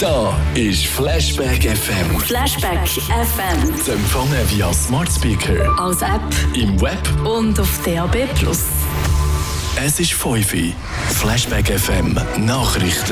Da ist Flashback FM. Flashback FM. Zu empfangen via Smart Speaker, Als App im Web. und auf DAB+. Es ist 5 Uhr. Flashback FM Nachrichten.